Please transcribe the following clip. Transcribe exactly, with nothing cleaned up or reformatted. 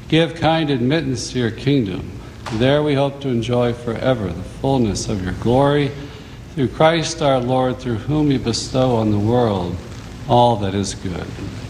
Give kind admittance to your kingdom. There we hope to enjoy forever the fullness of your glory, through Christ our Lord, through whom you bestow on the world all that is good.